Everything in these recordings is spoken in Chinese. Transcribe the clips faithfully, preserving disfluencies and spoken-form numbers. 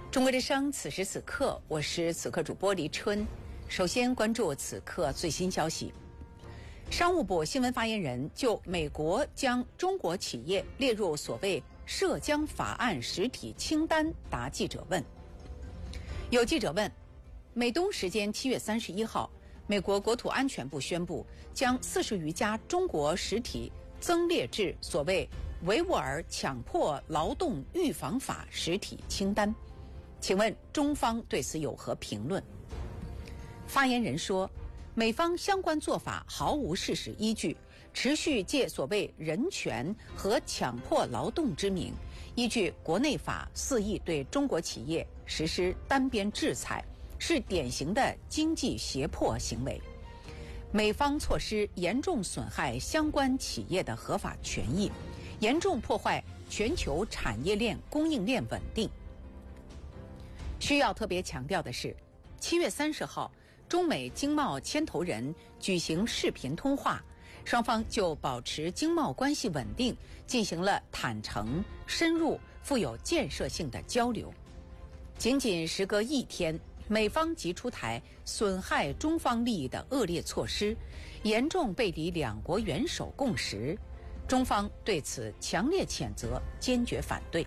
中国之声，此时此刻，我是此刻主播黎春。首先关注此刻最新消息。商务部新闻发言人就美国将中国企业列入所谓涉疆法案实体清单答记者问。有记者问，美东时间七月三十一号，美国国土安全部宣布将四十余家中国实体增列至所谓维吾尔强迫劳动预防法实体清单，请问中方对此有何评论？发言人说，美方相关做法毫无事实依据，持续借所谓人权和强迫劳动之名，依据国内法肆意对中国企业实施单边制裁，是典型的经济胁迫行为。美方措施严重损害相关企业的合法权益，严重破坏全球产业链供应链稳定。需要特别强调的是，七月三十号，中美经贸牵头人举行视频通话，双方就保持经贸关系稳定进行了坦诚、深入、富有建设性的交流。仅仅时隔一天，美方即出台损害中方利益的恶劣措施，严重背离两国元首共识，中方对此强烈谴责，坚决反对。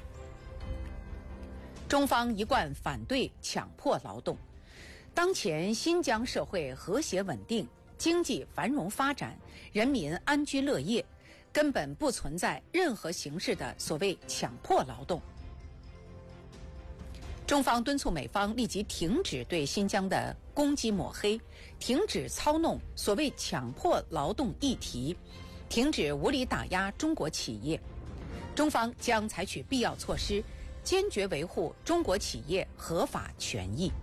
中方一贯反对强迫劳动。当前新疆社会和谐稳定，经济繁荣发展，人民安居乐业，根本不存在任何形式的所谓强迫劳动。中方敦促美方立即停止对新疆的攻击抹黑，停止操弄所谓强迫劳动议题，停止无理打压中国企业。中方将采取必要措施，坚决维护中国企业合法权益。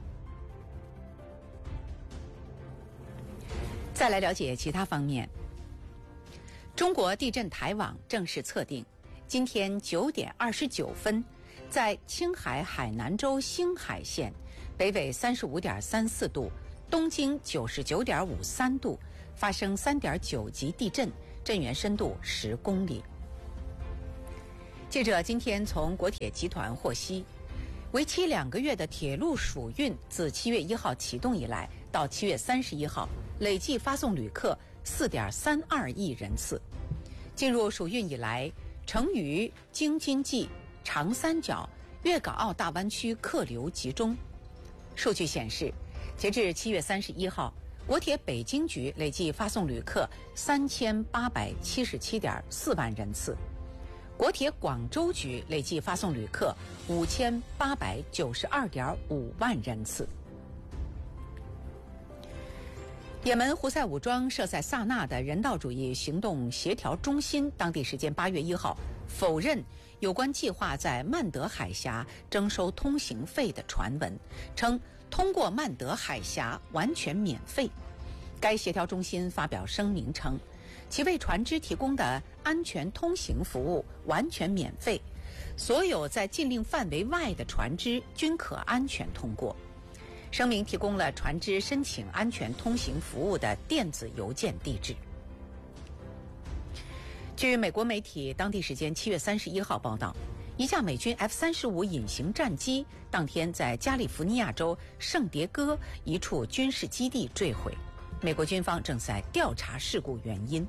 再来了解其他方面。中国地震台网正式测定，今天九点二十九分，在青海海南州兴海县，北纬三十五点三四度，东经九十九点五三度，发生三点九级地震，震源深度十公里。记者今天从国铁集团获悉，为期两个月的铁路暑运自七月一号启动以来，到七月三十一号，累计发送旅客四点三二亿人次。进入暑运以来，成渝、京津冀、长三角、粤港澳大湾区客流集中。数据显示，截至七月三十一号，国铁北京局累计发送旅客三千八百七十七点四万人次。国铁广州局累计发送旅客五千八百九十二点五万人次。也门胡塞武装设在萨那的人道主义行动协调中心，当地时间八月一号否认有关计划在曼德海峡征收通行费的传闻，称通过曼德海峡完全免费。该协调中心发表声明称，其为船只提供的安全通行服务完全免费，所有在禁令范围外的船只均可安全通过。声明提供了船只申请安全通行服务的电子邮件地址。据美国媒体当地时间七月三十一号报道，一架美军 F 三十五 隐形战机当天在加利福尼亚州圣迭戈一处军事基地坠毁，美国军方正在调查事故原因。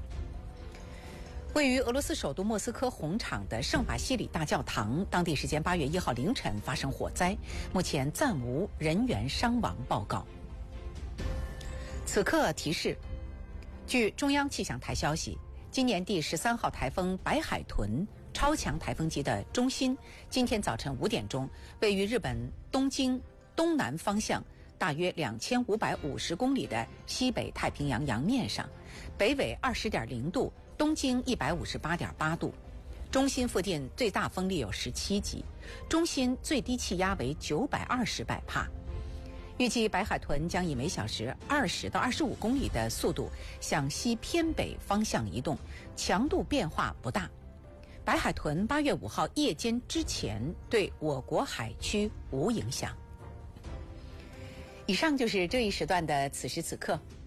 位于俄罗斯首都莫斯科红场的圣瓦西里大教堂，当地时间八月一号凌晨发生火灾，目前暂无人员伤亡报告。此刻提示，据中央气象台消息，今年第十三号台风白海豚超强台风级的中心，今天早晨五点钟，位于日本东京东南方向大约两千五百五十公里的西北太平洋洋面上，北纬二十点零度，东经一百五十八点八度，中心附近最大风力有十七级，中心最低气压为九百二十百帕。预计白海豚将以每小时二十到二十五公里的速度向西偏北方向移动，强度变化不大。白海豚八月五号夜间之前对我国海区无影响。以上就是这一时段的此时此刻，